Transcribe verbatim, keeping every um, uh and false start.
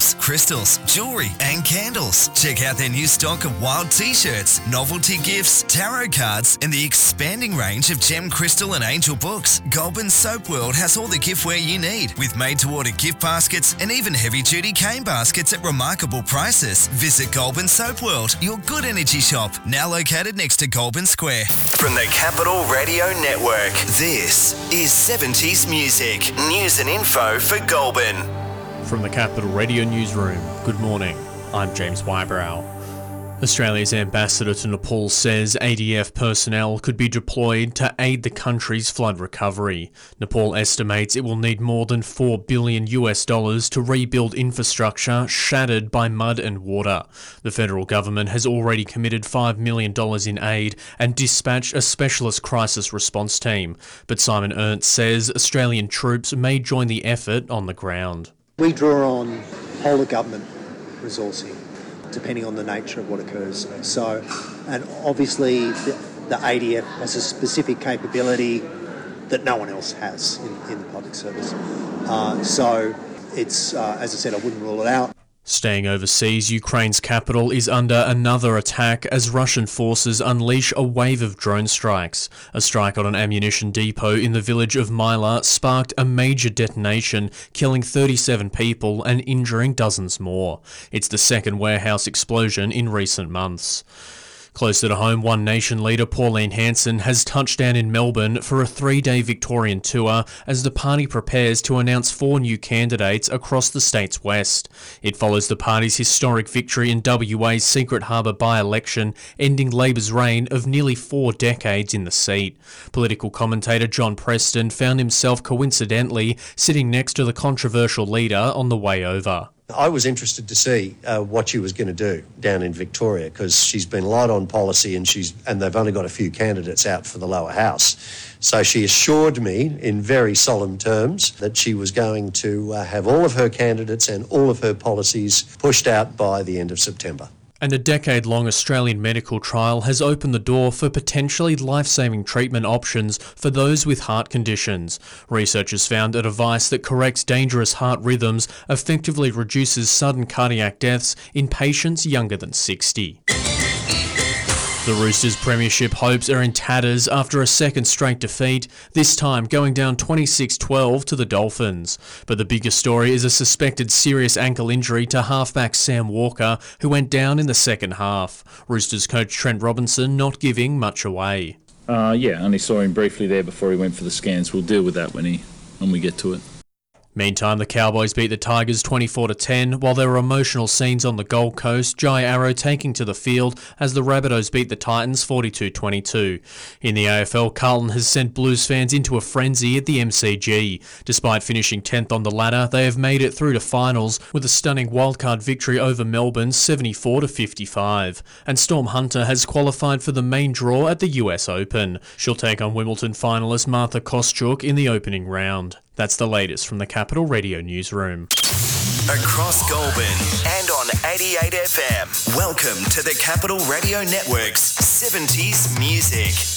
books, crystals, jewellery and candles. Check out their new stock of wild t-shirts, novelty gifts, tarot cards and the expanding range of gem, crystal and angel books. Goulburn Soap World has all the giftware you need with made-to-order gift baskets and even heavy-duty cane baskets at remarkable prices. Visit Goulburn Soap World, your good energy shop, now located next to Goulburn Square. From the Capital Radio Network, this is seventies Music, news and info for Goulburn. From the Capital Radio Newsroom, good morning, I'm James Wybrow. Australia's ambassador to Nepal says A D F personnel could be deployed to aid the country's flood recovery. Nepal estimates it will need more than four billion US dollars to rebuild infrastructure shattered by mud and water. The federal government has already committed five million dollars in aid and dispatched a specialist crisis response team. But Simon Ernst says Australian troops may join the effort on the ground. We draw on whole of government resourcing, depending on the nature of what occurs. So, and obviously the, the A D F has a specific capability that no one else has in, in the public service. Uh, so it's, uh, as I said, I wouldn't rule it out. Staying overseas, Ukraine's capital is under another attack as Russian forces unleash a wave of drone strikes. A strike on an ammunition depot in the village of Myla sparked a major detonation, killing thirty-seven people and injuring dozens more. It's the second warehouse explosion in recent months. Closer to home, One Nation leader Pauline Hanson has touched down in Melbourne for a three-day Victorian tour as the party prepares to announce four new candidates across the state's west. It follows the party's historic victory in W A's Secret Harbour by-election, ending Labor's reign of nearly four decades in the seat. Political commentator John Preston found himself coincidentally sitting next to the controversial leader on the way over. I was interested to see uh, what she was going to do down in Victoria because she's been light on policy and she's and they've only got a few candidates out for the lower house. So she assured me in very solemn terms that she was going to uh, have all of her candidates and all of her policies pushed out by the end of September. And a decade-long Australian medical trial has opened the door for potentially life-saving treatment options for those with heart conditions. Researchers found a device that corrects dangerous heart rhythms effectively reduces sudden cardiac deaths in patients younger than sixty. The Roosters' premiership hopes are in tatters after a second straight defeat, this time going down twenty-six twelve to the Dolphins. But the biggest story is a suspected serious ankle injury to halfback Sam Walker, who went down in the second half. Roosters coach Trent Robinson not giving much away. Uh, yeah, only saw him briefly there before he went for the scans. We'll deal with that when he when we get to it. Meantime, the Cowboys beat the Tigers twenty-four to ten, while there were emotional scenes on the Gold Coast, Jai Arrow taking to the field as the Rabbitohs beat the Titans forty-two twenty-two. In the A F L, Carlton has sent Blues fans into a frenzy at the M C G. Despite finishing tenth on the ladder, they have made it through to finals with a stunning wildcard victory over Melbourne seventy-four to fifty-five. And Storm Hunter has qualified for the main draw at the U S Open. She'll take on Wimbledon finalist Martha Kostyuk in the opening round. That's the latest from the Capital Radio Newsroom. Across Goulburn and on eighty-eight F M, welcome to the Capital Radio Network's seventies Music.